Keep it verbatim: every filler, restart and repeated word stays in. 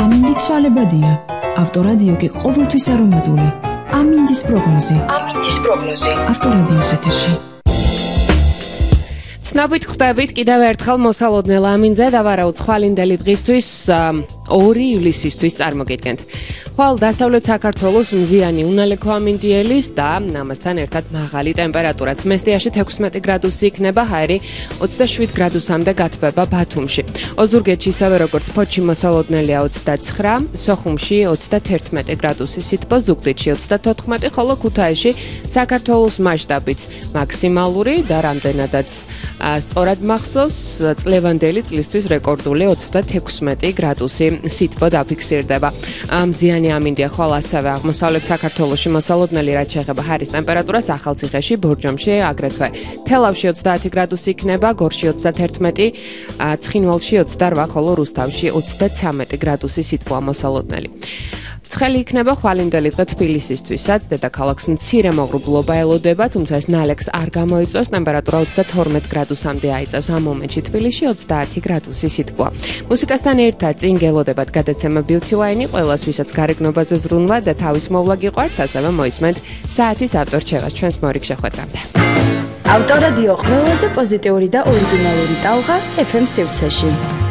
ამინდი ცვალებადია. ავტორადიო კი ყოველთვის არომატული. ამინდის პროგნოზი. ამინდის პროგნოზი. ავტორადიოს ეთერში. ცნობით ხვდებით კიდევ ერთხელ მოსალოდნელ ამინზე და ვარაუდ ხვალინდელი დღისთვის ორი ივლისისთვის წარმოგიდგენთ. ხვალ დასავლეთ საქართველოს მზიანი უნალექო ამინდიელის და ამასთან ერთად მაღალი ტემპერატურაც. მესტიაში თექვსმეტი გრადუსი იქნება, ჰაერი ოცდაშვიდ გრადუსამდე გათბება ბათუმში. ოზურგეთში ისევე როგორც ფოთში მოსალოდნელია ოცდაცხრა, სოხუმში ოცდათერთმეტი გრადუსი სითბო, ზუგდიდში ოცდათოთხმეტი, ხოლო ქუთაისში საქართველოს მასშტაბით მაქსიმალური და რამდენადაც სწორად მახსოვს, წლევანდელი წლისთვის რეკორდული ოცდათექვსმეტი გრადუსი სითბო დაფიქსირდება. მზიანი ამინდია ხვალ ასევე აღმოსავლეთ საქართველოში მოსალოდნელი, რაც შეეხება ჰაერის ტემპერატურას, ახალციხეში, ბორჯომში, აგრეთვე თელავში ოცდაათი გრადუსი იქნება, გორში ოცდათერთმეტი, ცხინვალში ოცდარვა, ხოლო რუსთავში ოცდაცამეტი გრადუსი სითბოა მოსალოდნელი. ცხელი იქნება ხვალინდელი დღე თბილისისთვისაც, დედაქალაქს მცირე მოღრუბლობა ელოდება, თუმცა ეს ნალექს არ გამოიწვევს, ტემპერატურა ოცდათორმეტ გრადუსამდე აიწევს, ამ მომენტში თბილისში ოცდაათი გრადუსი სითბოა. მუსიკასთან ერთად წინ გელოდებათ გადაცემა Beauty Line, ყველას ვისაც გარეგნობაზე ზრუნვა და თავის მოვლა გიყვართ, ასევე მოისმენთ საათის ავტორჩევას ჩვენს მორიგ შეხვედრამდე. ავტორადიო ყველაზე პოზიტიური და ორიგინალური ტალღა ეფ ემ სივრცეში.